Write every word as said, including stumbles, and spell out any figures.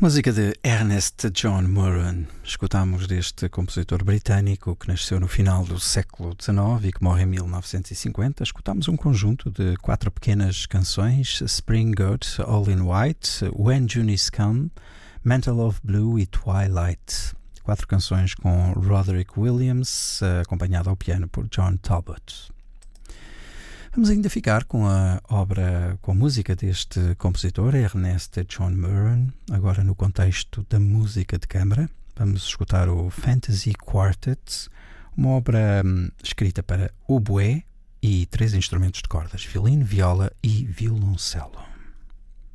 Música de Ernest John Murren. Escutámos deste compositor britânico que nasceu no final do século dezenove e que morre em mil novecentos e cinquenta. Escutámos um conjunto de quatro pequenas canções: Spring Goat, All in White, When Juni's Come, Mantle of Blue e Twilight. Quatro canções com Roderick Williams, acompanhado ao piano por John Talbot. Vamos ainda ficar com a obra, com a música deste compositor, Ernest John Murren, agora no contexto da música de câmara. Vamos escutar o Fantasy Quartet, uma obra hum, escrita para oboé e três instrumentos de cordas, violino, viola e violoncelo.